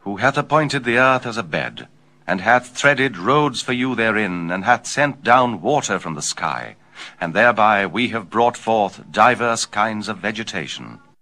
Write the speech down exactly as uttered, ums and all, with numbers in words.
who hath appointed the earth as a bed, and hath threaded roads for you therein, and hath sent down water from the sky, and thereby we have brought forth divers kinds of vegetation.